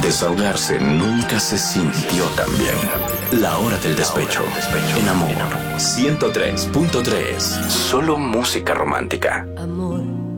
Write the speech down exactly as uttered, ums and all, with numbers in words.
Desahogarse nunca se sintió tan bien. La hora del despecho. En Amor ciento tres punto tres. Solo música romántica. Amor.